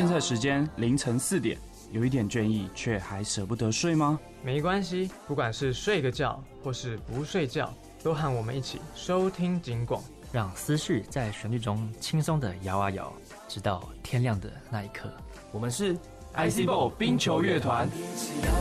现在时间凌晨4点，有一点倦意，却还舍不得睡吗？ 没关系，不管是睡个觉或是不睡觉，都和我们一起收听警广， 让思绪在旋律中轻松地摇啊摇，直到天亮的那一刻。 我们是 IC Ball 冰球乐团。